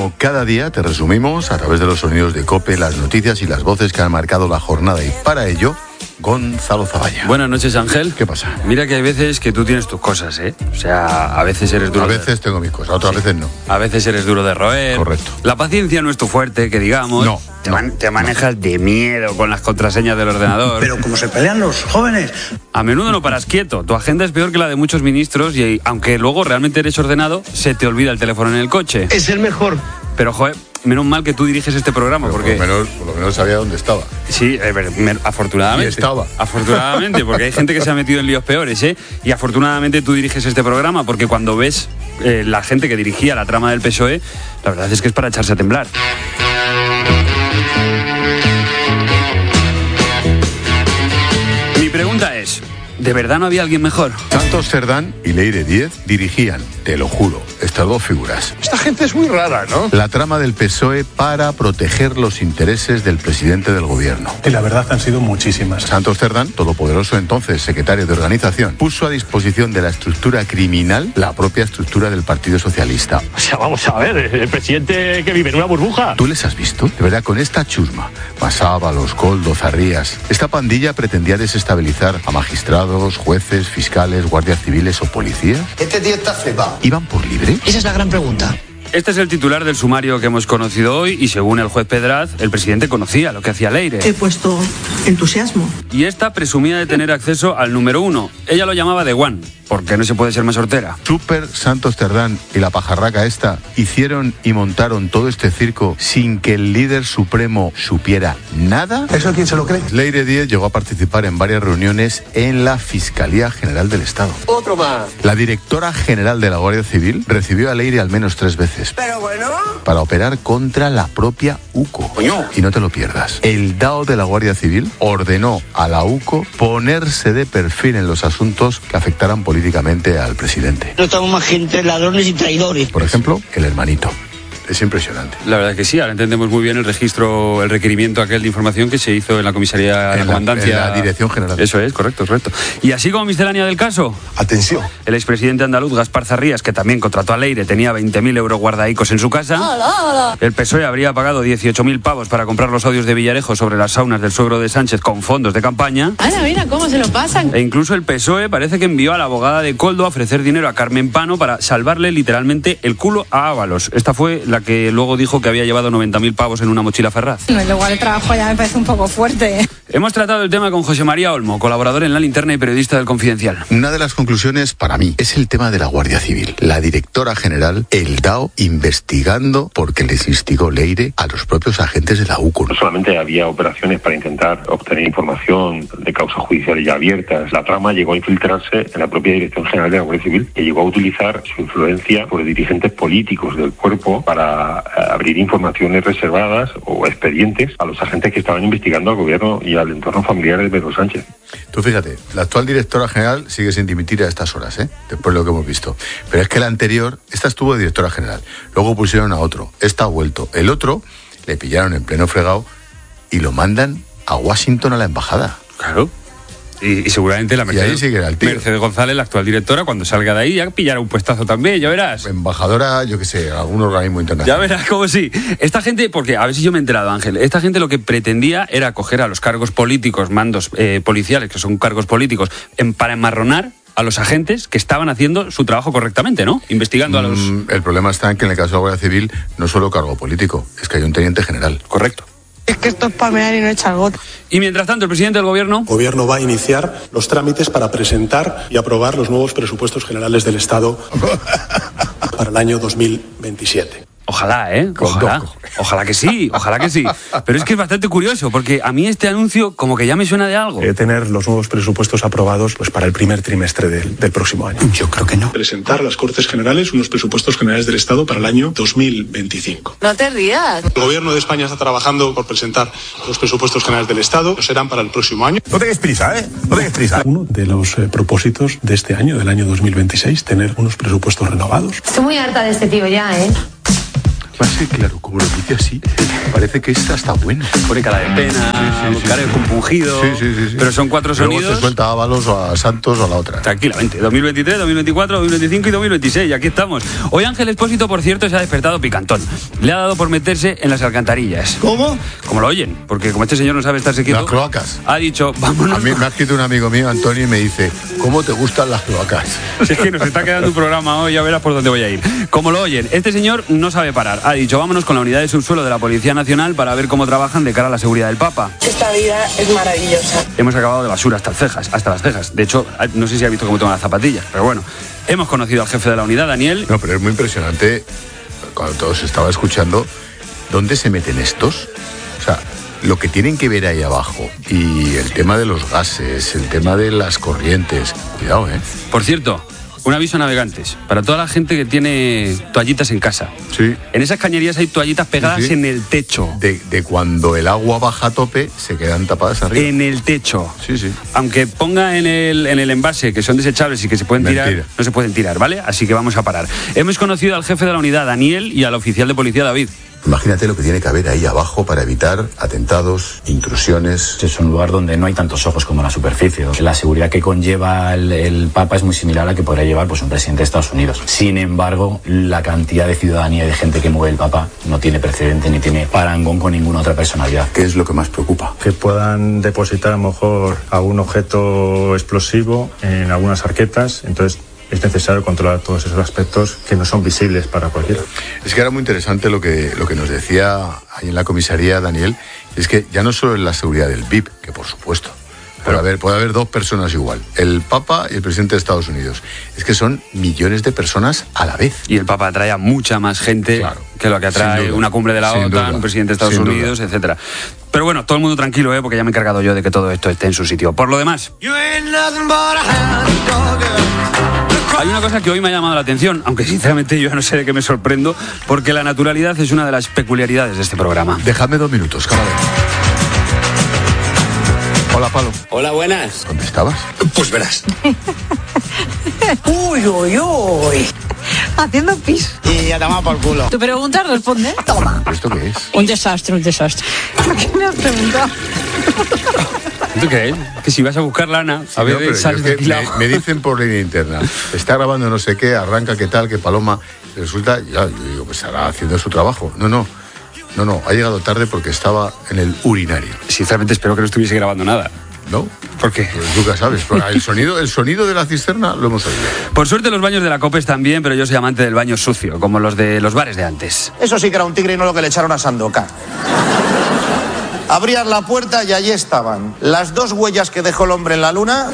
Como cada día te resumimos a través de los sonidos de COPE las noticias y las voces que han marcado la jornada, y para ello Gonzalo Zavalla. Buenas noches, Ángel. ¿Qué pasa? Mira que hay veces que tú tienes tus cosas, ¿eh? O sea, a veces eres duro. A veces tengo mis cosas, otras veces no. A veces eres duro de roer. Correcto. La paciencia no es tu fuerte, que digamos. No. Te manejas de miedo con las contraseñas del ordenador. Pero como se pelean los jóvenes. A menudo no paras quieto. Tu agenda es peor que la de muchos ministros y aunque luego realmente eres ordenado, se te olvida el teléfono en el coche. Es el mejor. Pero, joder, menos mal que tú diriges este programa, Pero porque... por lo menos sabía dónde estaba. Sí, afortunadamente. Y estaba. Afortunadamente, porque hay gente que se ha metido en líos peores, ¿eh? Y afortunadamente tú diriges este programa, porque cuando ves la gente que dirigía la trama del PSOE, la verdad es que es para echarse a temblar. Mi pregunta es, ¿de verdad no había alguien mejor? Santos Cerdán y Leire Díez dirigían, te lo juro, estas dos figuras. Esta gente es muy rara, ¿no? La trama del PSOE para proteger los intereses del presidente del gobierno. Y la verdad han sido muchísimas. Santos Cerdán, todopoderoso entonces secretario de organización, puso a disposición de la estructura criminal la propia estructura del Partido Socialista. O sea, vamos a ver, el presidente que vive en una burbuja. ¿Tú les has visto? De verdad, con esta chusma, Pasábalos, Koldo, Zarrías, esta pandilla pretendía desestabilizar a magistrados, jueces, fiscales, guardias civiles o policías. Este tío está flipado. ¿Iban por libre? Esa es la gran pregunta. Este es el titular del sumario que hemos conocido hoy y según el juez Pedraz, el presidente conocía lo que hacía Leire. He puesto entusiasmo. Y esta presumía de tener acceso al número 1. Ella lo llamaba The One, porque no se puede ser más hortera. Súper Santos Cerdán y la pajarraca esta hicieron y montaron todo este circo sin que el líder supremo supiera nada. ¿Eso quién se lo cree? Leire Díez llegó a participar en varias reuniones en la Fiscalía General del Estado. Otro más. La directora general de la Guardia Civil recibió a Leire al menos 3 veces. Pero bueno. Para operar contra la propia UCO. Coño. Y no te lo pierdas. El DAO de la Guardia Civil ordenó a la UCO ponerse de perfil en los asuntos que afectaran políticamente al presidente. No estamos más gente, ladrones y traidores. Por ejemplo, el hermanito. Es impresionante. La verdad que sí, ahora entendemos muy bien el requerimiento aquel de información que se hizo en la comisaría de la comandancia. En la Dirección General. Eso es, correcto. Y así como miscelánea del caso, Atención. el expresidente andaluz Gaspar Zarrías, que también contrató a Leire, tenía 20.000 euros guardaicos en su casa. ¡Hola! El PSOE habría pagado 18.000 pavos para comprar los audios de Villarejo sobre las saunas del suegro de Sánchez con fondos de campaña. Mira cómo se lo pasan. E incluso el PSOE parece que envió a la abogada de Koldo a ofrecer dinero a Carmen Pano para salvarle literalmente el culo a Ábalos. Esta fue la que luego dijo que había llevado 90.000 pavos en una mochila Ferraz. Igual el trabajo ya me parece un poco fuerte. Hemos tratado el tema con José María Olmo, colaborador en La Linterna y periodista del Confidencial. Una de las conclusiones para mí es el tema de la Guardia Civil. La directora general, el DAO, investigando porque les instigó Leire a los propios agentes de la UCO. No solamente había operaciones para intentar obtener información de causas judiciales ya abiertas, la trama llegó a infiltrarse en la propia Dirección General de la Guardia Civil, que llegó a utilizar su influencia por dirigentes políticos del cuerpo para abrir informaciones reservadas o expedientes a los agentes que estaban investigando al gobierno y al entorno familiar de Pedro Sánchez. Tú fíjate, la actual directora general sigue sin dimitir a estas horas, después de lo que hemos visto. Pero es que la anterior, esta estuvo de directora general, luego pusieron a otro, esta ha vuelto, el otro le pillaron en pleno fregado y lo mandan a Washington a la embajada. Claro. Y seguramente la Mercedes, sí que era el tío. Mercedes González, la actual directora, cuando salga de ahí ya pillará un puestazo también, ya verás. Embajadora, yo qué sé, algún organismo internacional. Ya verás cómo sí. Esta gente, porque a ver si yo me he enterado, Ángel, esta gente lo que pretendía era coger a los cargos políticos, mandos policiales, que son cargos políticos, para enmarronar a los agentes que estaban haciendo su trabajo correctamente, ¿no? Investigando a los... El problema está en que en el caso de la Guardia Civil no solo cargo político, es que hay un teniente general. Correcto. Es que esto es pamear y no echar gota. Y mientras tanto, el presidente del gobierno... El gobierno va a iniciar los trámites para presentar y aprobar los nuevos presupuestos generales del Estado para el año 2027. Ojalá, ¿eh? Ojalá que sí, ojalá que sí. Pero es que es bastante curioso, porque a mí este anuncio como que ya me suena de algo. Tener los nuevos presupuestos aprobados pues para el primer trimestre del próximo año. Yo creo que no. Presentar a las Cortes Generales unos presupuestos generales del Estado para el año 2025. No te rías. El Gobierno de España está trabajando por presentar los presupuestos generales del Estado, que serán para el próximo año. No tengas prisa, No tengas prisa. Uno de los propósitos de este año, del año 2026, tener unos presupuestos renovados. Estoy muy harta de este tío ya, Además, claro, como lo dice así, parece que esta está bueno. Pone cara de pena, cara de compungido. Sí. Pero son 4 Luego sonidos. te suelta a Ábalos o a Santos o a la otra. Tranquilamente. 2023, 2024, 2025 y 2026. Y aquí estamos. Hoy Ángel Expósito, por cierto, se ha despertado picantón. Le ha dado por meterse en las alcantarillas. ¿Cómo? Como lo oyen, porque como este señor no sabe estarse quieto. Las cloacas. Ha dicho, vámonos. A mí me ha escrito un amigo mío, Antonio, y me dice, ¿cómo te gustan las cloacas? Si es que nos está quedando un programa hoy, ya verás por dónde voy a ir. Como lo oyen, este señor no sabe parar. Ha dicho, vámonos con la unidad de subsuelo de la Policía Nacional para ver cómo trabajan de cara a la seguridad del Papa. Esta vida es maravillosa. Hemos acabado de basura hasta las cejas. De hecho, no sé si ha visto cómo toma las zapatillas, pero bueno. Hemos conocido al jefe de la unidad, Daniel. No, pero es muy impresionante, cuando todos estaba escuchando, ¿dónde se meten estos? O sea, lo que tienen que ver ahí abajo, y el tema de los gases, el tema de las corrientes. Cuidado, ¿eh? Por cierto, un aviso a navegantes. Para toda la gente que tiene toallitas en casa. Sí. En esas cañerías hay toallitas pegadas Sí. en el techo. De cuando el agua baja a tope, se quedan tapadas arriba. En el techo. Sí. Aunque ponga en el envase que son desechables y que se pueden tirar, Mentira. no se pueden tirar, ¿vale? Así que vamos a parar. Hemos conocido al jefe de la unidad, Daniel, y al oficial de policía, David. Imagínate lo que tiene que haber ahí abajo para evitar atentados, intrusiones. Es un lugar donde no hay tantos ojos como en la superficie. La seguridad que conlleva el Papa es muy similar a la que podría llevar un presidente de Estados Unidos. Sin embargo, la cantidad de ciudadanía y de gente que mueve el Papa no tiene precedente ni tiene parangón con ninguna otra personalidad. ¿Qué es lo que más preocupa? Que puedan depositar a lo mejor algún objeto explosivo en algunas arquetas, entonces es necesario controlar todos esos aspectos que no son visibles para cualquiera. Es que era muy interesante lo que nos decía ahí en la comisaría Daniel, es que ya no solo es la seguridad del VIP, que por supuesto, puede haber 2 personas igual, el Papa y el presidente de Estados Unidos. Es que son millones de personas a la vez. Y el Papa atrae a mucha más gente, claro, que lo que atrae una cumbre de la OTAN, un presidente de Estados Unidos, etcétera. Pero bueno, todo el mundo tranquilo, porque ya me he encargado yo de que todo esto esté en su sitio. Por lo demás, hay una cosa que hoy me ha llamado la atención, aunque sinceramente yo no sé de qué me sorprendo, porque la naturalidad es una de las peculiaridades de este programa. Dejadme 2 minutos, cabrón. Hola, Palo. Hola, buenas. ¿Dónde estabas? Pues verás. Uy. Haciendo pis. Y a tomar por culo. Tu pregunta responde. Toma. ¿Esto qué es? Un desastre. ¿Por qué me has preguntado? ¿Tú qué es? Que si vas a buscar lana, a ver, pero sales de aquí me dicen por línea interna, está grabando no sé qué, arranca qué tal, qué Paloma. Resulta, yo digo, pues estará haciendo su trabajo. No, ha llegado tarde porque estaba en el urinario. Sinceramente espero que no estuviese grabando nada. ¿No? ¿Por qué? Pues nunca sabes. El sonido de la cisterna lo hemos oído. Por suerte los baños de la COPE están bien, pero yo soy amante del baño sucio, como los de los bares de antes. Eso sí que era un tigre y no lo que le echaron a Sandokan. Abrías la puerta y allí estaban las 2 huellas que dejó el hombre en la luna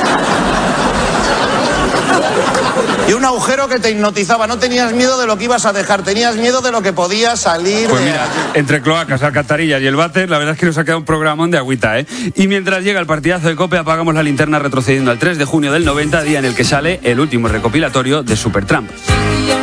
y un agujero que te hipnotizaba. No tenías miedo de lo que ibas a dejar, tenías miedo de lo que podía salir. Pues mira, entre cloacas, alcantarillas y el váter, la verdad es que nos ha quedado un programón de agüita, ¿eh? Y mientras llega el partidazo de COPE, apagamos la linterna retrocediendo al 3 de junio del 90, día en el que sale el último recopilatorio de Supertramp.